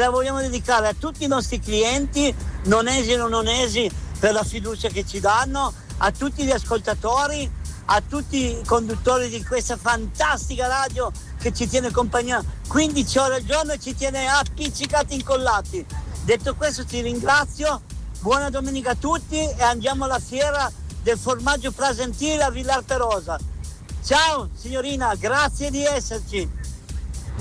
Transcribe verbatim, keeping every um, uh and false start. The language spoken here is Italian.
la vogliamo dedicare a tutti i nostri clienti, nonesi e non onesi, per la fiducia che ci danno, a tutti gli ascoltatori, a tutti i conduttori di questa fantastica radio che ci tiene compagnia quindici ore al giorno e ci tiene appiccicati, incollati. Detto questo ti ringrazio, buona domenica a tutti e andiamo alla fiera del formaggio Prasentile a Villar Perosa. Ciao signorina, grazie di esserci.